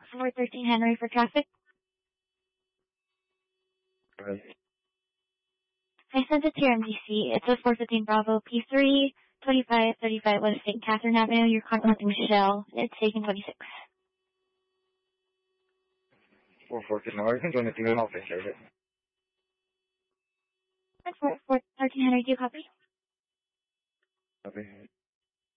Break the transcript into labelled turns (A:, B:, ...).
A: 413 Henry for traffic.
B: Right.
A: I sent it to your MDC. It's a 415 Bravo P3, 2535 West St. Catherine Avenue. You're contacting Michelle. It's taking 26.
B: 414. No, I can do anything. I'll take care of it.
A: 413 Henry, do you copy?
B: Okay.